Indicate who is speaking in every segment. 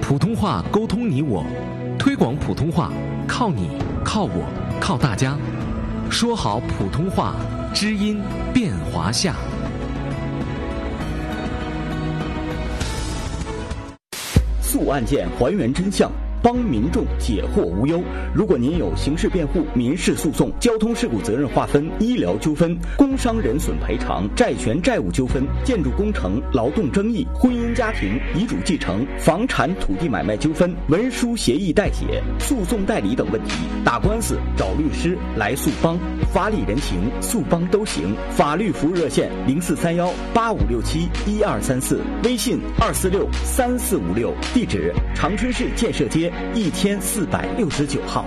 Speaker 1: 普通话沟通你我，推广普通话靠你靠我靠大家，说好普通话，知音变华夏。
Speaker 2: 诉案件，还原真相，帮民众解惑无忧。如果您有刑事辩护、民事诉讼、交通事故责任划分、医疗纠纷、工伤人损赔偿、债权债务纠纷、建筑工程、劳动争议、婚姻家庭、遗嘱继承、房产土地买卖纠纷、文书协议代写、诉讼代理等问题，打官司找律师来诉帮，法理人情诉帮都行。法律服务热线043185671234，微信2463456，地址长春市建设街1469号。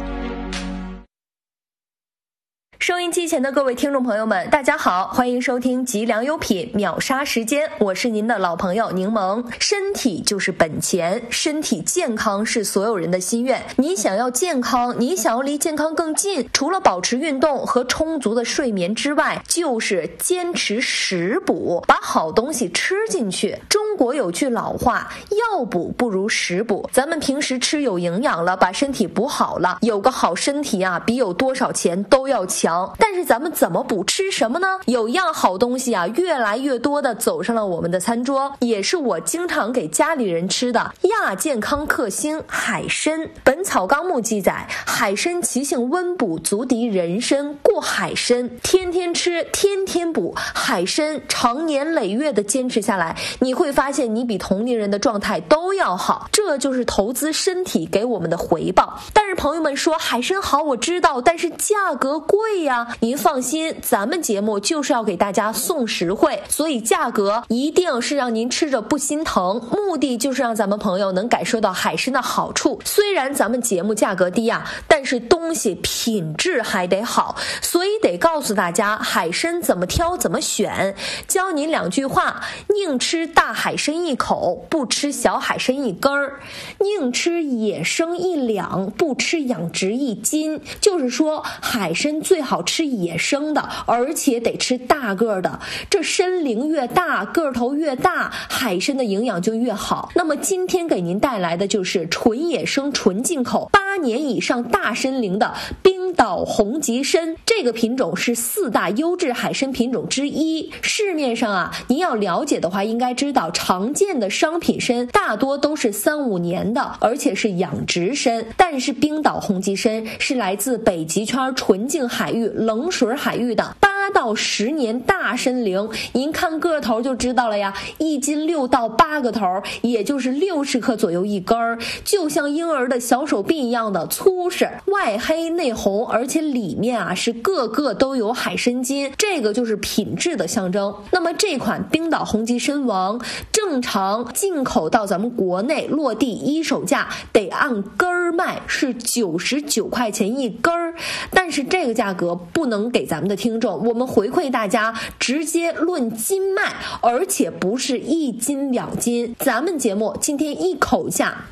Speaker 3: 收音机前的各位听众朋友们，大家好，欢迎收听吉良优品秒杀时间，我是您的老朋友柠檬。身体就是本钱，身体健康是所有人的心愿。你想要健康，你想要离健康更近，除了保持运动和充足的睡眠之外，就是坚持食补，把好东西吃进去。中国有句老话，药补不如食补。咱们平时吃有营养了，把身体补好了，有个好身体啊，比有多少钱都要强。但是咱们怎么补，吃什么呢？有样好东西啊，越来越多的走上了我们的餐桌，也是我经常给家里人吃的亚健康克星海参。本草纲目记载，海参其性温补，足敌人参，故海参天天吃，天天补。海参长年累月的坚持下来，你会发现你比同龄人的状态都要好，这就是投资身体给我们的回报。但是朋友们说海参好，我知道，但是价格贵呀。您放心，咱们节目就是要给大家送实惠，所以价格一定是让您吃着不心疼，目的就是让咱们朋友能感受到海参的好处。虽然咱们节目价格低啊，但是东西品质还得好，所以得告诉大家海参怎么挑怎么选。教您2句话：宁吃大海参一口，不吃小海参一根儿；宁吃野生1两，不吃养殖1斤。就是说海参最好吃野生的，而且得吃大个的，这参龄越大，个头越大，海参的营养就越好。那么今天给您带来的就是纯野生纯进口8年以上大参龄的冰岛红极参，这个品种是4大优质海参品种之一。市面上啊，您要了解的话应该知道，常见的商品参大多都是3-5年的，而且是养殖参，但是冰岛红极参是来自北极圈纯净海域冷水海域的8到10年大参龄，您看个头就知道了呀，1斤6到8个头，也就是60克左右一根儿，就像婴儿的小手臂一样的粗实，外黑内红，而且里面啊是个个都有海参筋，这个就是品质的象征。那么这款冰岛红极参王正常进口到咱们国内落地一手价得按根儿卖，是99块钱一根儿，但是这个价格不能给咱们的听众，我们回馈大家直接论斤卖，而且不是1斤2斤，咱们节目今天一口价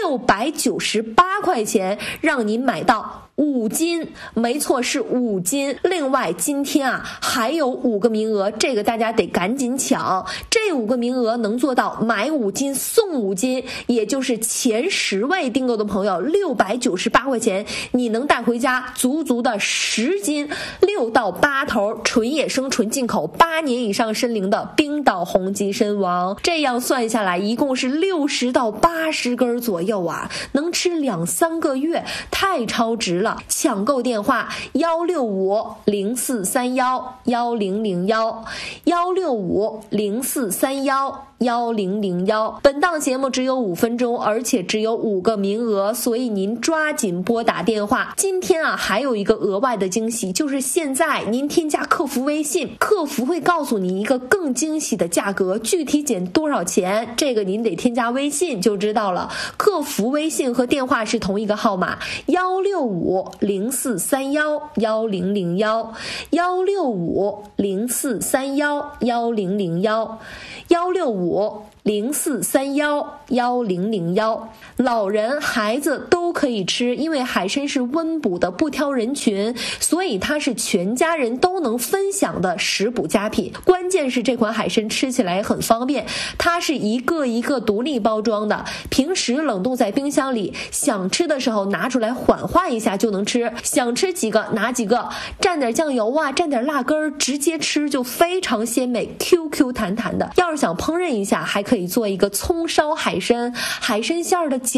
Speaker 3: 698块钱，让您买到5斤，没错，是5斤。另外今天啊还有5个名额，这个大家得赶紧抢，这5个名额能做到买5斤送5斤，也就是前10位订购的朋友698块钱，你能带回家足足的10斤6到8头纯野生纯进口8年以上参龄的冰岛红极参王。这样算下来一共是60到80根左右啊，能吃2-3个月，太超值了。抢购电话165-0431-1001，165-0431-1001。本档节目只有5分钟，而且只有5个名额，所以您抓紧拨打电话。今天啊还有一个额外的惊喜，就是现在您添加客服微信，客服会告诉你一个更惊喜的价格，具体减多少钱，这个您得添加微信就知道了。客服微信和电话是同一个号码165-0431-1001，165-0431-1001，165 04311001。老人孩子都可以吃，因为海参是温补的，不挑人群，所以它是全家人都能分享的食补佳品。关键是这款海参吃起来很方便，它是一个一个独立包装的，平时冷冻在冰箱里，想吃的时候拿出来缓化一下就能吃，想吃几个拿几个，蘸点酱油啊，蘸点辣根，直接吃就非常鲜美 ，Q 弹弹的。要是想烹饪一下，还可以做一个葱烧海参，海参馅儿的